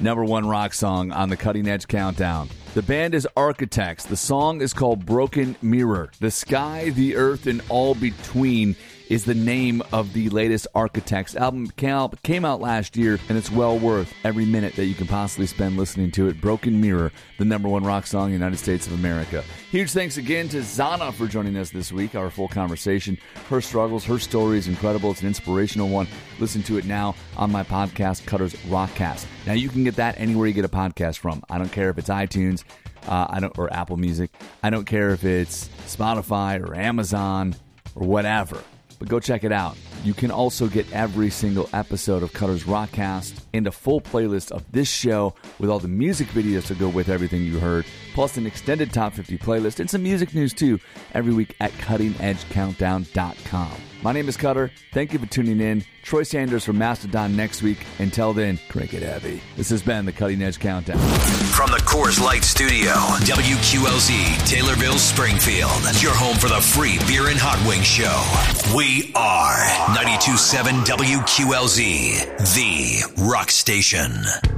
number one rock song on the Cutting Edge Countdown. The band is Architects. The song is called Broken Mirror. The Sky, the Earth, and All Between is the name of the latest Architects album. Came out last year, and it's well worth every minute that you can possibly spend listening to it. Broken Mirror, the number one rock song in the United States of America. Huge thanks again to Zana for joining us this week. Our full conversation, her struggles, her story is incredible. It's an inspirational one. Listen to it now on my podcast, Cutter's Rockcast. Now, you can get that anywhere you get a podcast from. I don't care if it's iTunes, or Apple Music. I don't care if it's Spotify or Amazon or whatever. But go check it out. You can also get every single episode of Cutter's Rockcast and a full playlist of this show with all the music videos to go with everything you heard, plus an extended top 50 playlist and some music news too, every week at CuttingEdgeCountdown.com. My name is Cutter. Thank you for tuning in. Troy Sanders from Mastodon next week. Until then, crank it heavy. This has been the Cutting Edge Countdown. From the Coors Light Studio, WQLZ, Taylorville, Springfield. Your home for the free beer and hot wing show. We are 92.7 WQLZ, the rock station.